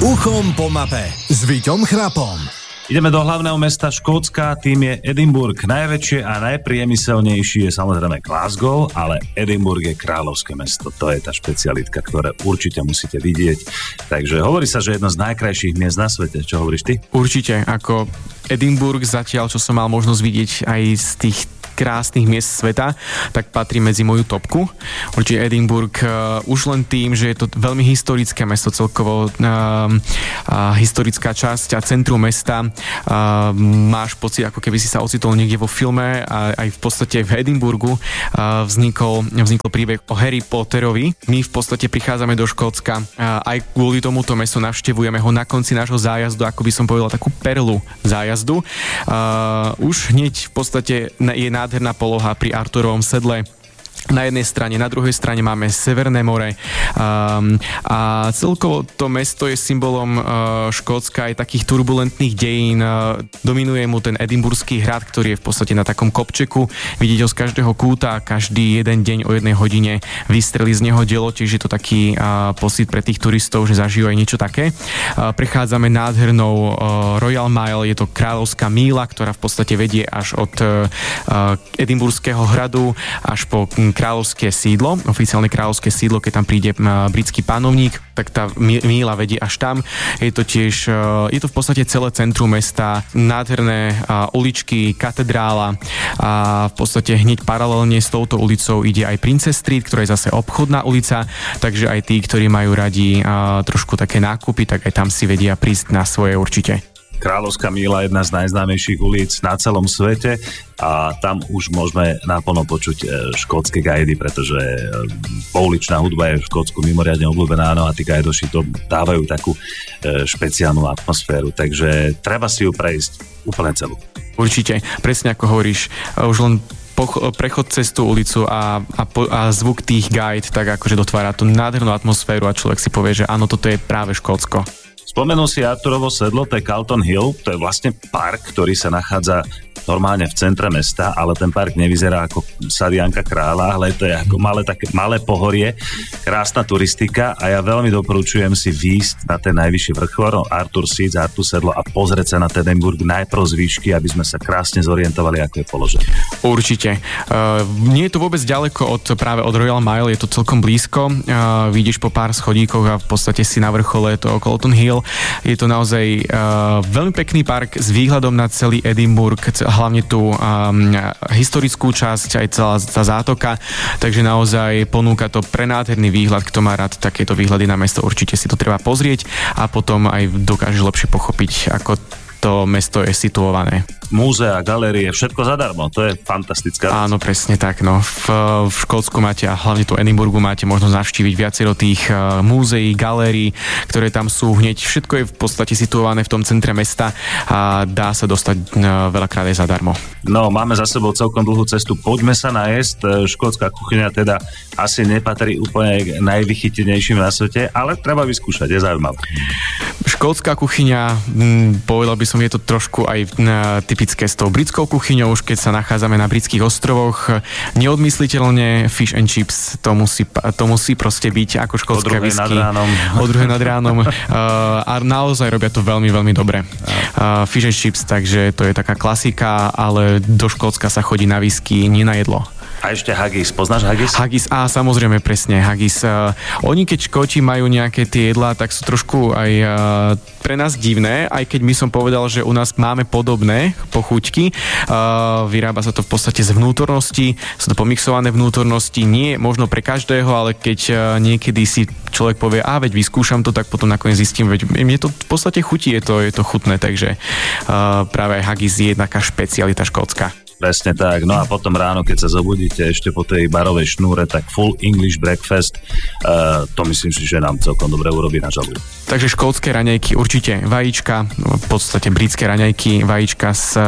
Uchom po mape s Víťom Chrapom. Ideme do hlavného mesta Škótska, tým je Edinburgh. Najväčšie a najpriemyselnejšie je samozrejme Glasgow, ale Edinburgh je kráľovské mesto. To je tá špecialitka, ktoré určite musíte vidieť. Takže hovorí sa, že je jedno z najkrajších miest na svete. Čo hovoríš ty? Určite, ako Edinburgh zatiaľ, čo som mal možnosť vidieť aj z tých krásnych miest sveta, tak patrí medzi moju topku. Určite Edinburgh už len tým, že je to veľmi historické mesto, celkovo historická časť a centrum mesta. Máš pocit, ako keby si sa ocitol niekde vo filme a aj v podstate v Edinburghu vznikol príbeh o Harry Potterovi. My v podstate prichádzame do Škótska aj kvôli tomuto mestu, navštevujeme ho na konci nášho zájazdu, ako by som povedal, takú perlu zájazdu. Už hneď v podstate je nádherná poloha pri Arturovom sedle. Na jednej strane, na druhej strane máme Severné more a celkovo to mesto je symbolom Škótska aj takých turbulentných dejín. Dominuje mu ten Edinburghský hrad, ktorý je v podstate na takom kopčeku. Vidíte ho z každého kúta, každý jeden deň o 1 hodine vystrelí z neho dielo, čiže je to taký pocit pre tých turistov, že zažijú aj niečo také. Prechádzame nádhernou Royal Mile, je to kráľovská míla, ktorá v podstate vedie až od Edinburghského hradu až po kráľovské sídlo, oficiálne kráľovské sídlo, keď tam príde britský panovník, tak tá míla vedie až tam. Je to tiež, je to v podstate celé centrum mesta, nádherné uličky, katedrála a v podstate hneď paralelne s touto ulicou ide aj Princess Street, ktorá je zase obchodná ulica, takže aj tí, ktorí majú radi trošku také nákupy, tak aj tam si vedia prísť na svoje určite. Kráľovská míla je jedna z najznámejších ulic na celom svete a tam už môžeme naplno počuť škótske gajdy, pretože pouličná hudba je v Škótsku mimoriadne obľúbená, no a tí gajdoši to dávajú takú špeciálnu atmosféru, takže treba si ju prejsť úplne celú. Určite, presne ako hovoríš, už len prechod cez tú ulicu a zvuk tých gajd, tak akože dotvára tú nádhernú atmosféru a človek si povie, že áno, toto je práve Škótsko. Spomenul si Arturovo sedlo, to je Calton Hill, to je vlastne park, ktorý sa nachádza normálne v centre mesta, ale ten park nevyzerá ako Sadianka kráľa, ale to je ako malé pohorie, krásna turistika a ja veľmi doporučujem si výjsť na ten najvyšší vrchol, Arthur Seat, Arthur sedlo a pozrieť sa na Edinburgh najprv z výšky, aby sme sa krásne zorientovali, ako je položené. Určite. Nie je to vôbec ďaleko práve od Royal Mile, je to celkom blízko. Vidíš po pár schodíkoch a v podstate si na vrchole to Calton Hill. Je to naozaj veľmi pekný park s výhľadom na celý Edinburgh, hlavne tú historickú časť, aj celá tá zátoka, takže naozaj ponúka to prenádherný výhľad, kto má rád takéto výhľady na mesto, určite si to treba pozrieť a potom aj dokáže lepšie pochopiť, ako to mesto je situované. Múzea, galérie, všetko zadarmo, to je fantastická vec. Áno, presne tak, no. V Škótsku máte a hlavne tu v Edinburghu máte možnosť navštíviť viacero tých múzeí, galérií, ktoré tam sú hneď. Všetko je v podstate situované v tom centre mesta a dá sa dostať veľakrát aj zadarmo. No, máme za sebou celkom dlhú cestu, poďme sa najesť. Škótska kuchyňa teda asi nepatrí úplne k najvychytenejším na svete, ale treba vyskúšať, je zaujímavé. Škótska kuchyňa, povedal by som, je to trošku aj typické s tou britskou kuchyňou, už keď sa nachádzame na britských ostrovoch. Neodmysliteľne fish and chips, to musí proste byť ako škótske whisky. O druhé nad ránom. A naozaj robia to veľmi, veľmi dobre. Fish and chips, takže to je taká klasika, ale do Škótska sa chodí na whisky, nie na jedlo. A ešte haggis. Poznáš haggis? Haggis, samozrejme, presne, haggis. Oni, keď Škóti majú nejaké tie jedlá, tak sú trošku aj pre nás divné, aj keď my som povedal, že u nás máme podobné pochuťky. Vyrába sa to v podstate z vnútornosti, sú to pomixované vnútornosti, nie možno pre každého, ale keď niekedy si človek povie, veď vyskúšam to, tak potom nakoniec zistím, veď mne to v podstate chutí, je to chutné, takže práve haggis je taká špecialita škótska. Presne tak, no a potom ráno, keď sa zobudíte ešte po tej barovej šnúre, tak full English breakfast, to myslím si, že nám celkom dobre urobí na žaluď. Takže škótske raňajky určite vajíčka, v podstate britské raňajky, vajíčka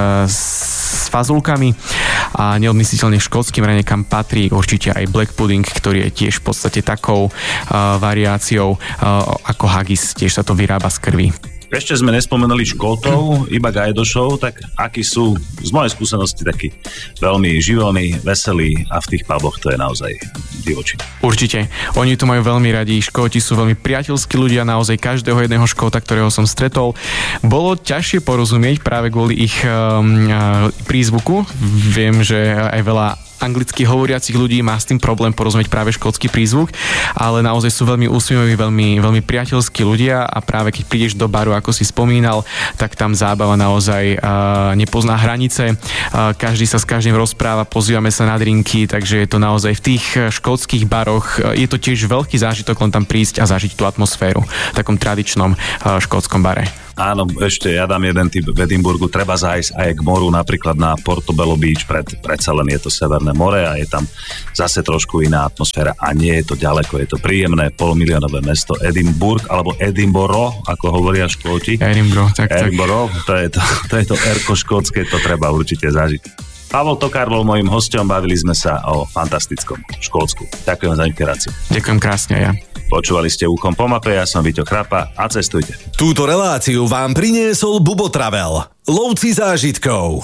s fazulkami a neodmysliteľne škótskym raňajkám patrí určite aj black pudding, ktorý je tiež v podstate takou variáciou ako haggis, tiež sa to vyrába z krvi. Ešte sme nespomenuli Škótov, iba Gajdošov, tak akí sú z mojej skúsenosti takí veľmi živelní, veselí a v tých puboch to je naozaj divočina. Určite. Oni to majú veľmi radi. Škóti sú veľmi priateľskí ľudia, naozaj každého jedného Škóta, ktorého som stretol. Bolo ťažšie porozumieť práve kvôli ich prízvuku. Viem, že aj veľa anglicky hovoriacich ľudí má s tým problém porozumieť práve škótsky prízvuk, ale naozaj sú veľmi úsmevoví, veľmi, veľmi priateľskí ľudia a práve keď prídeš do baru, ako si spomínal, tak tam zábava naozaj nepozná hranice. Každý sa s každým rozpráva, pozývame sa na drinky, takže je to naozaj v tých škótskych baroch, je to tiež veľký zážitok len tam prísť a zažiť tú atmosféru v takom tradičnom škótskom bare. Áno, ešte ja dám jeden tip v Edinburgu, treba zájsť aj k moru, napríklad na Portobello Beach, predsa len je to Severné more a je tam zase trošku iná atmosféra a nie je to ďaleko, je to príjemné polmiliónové mesto Edinburgh, alebo Edinburgh, ako hovoria Škóti. Edinburgh, tak. To je to erko škótske, to treba určite zažiť. Pavol Tokár bol mojím hosťom, bavili sme sa o fantastickom Škótsku. Ďakujem za inšpiráciu. Ďakujem krásne, ja. Počúvali ste Uchom po mape, ja som Víťo Chrapa a cestujte. Túto reláciu vám priniesol Bubo Travel, lovci zážitkov.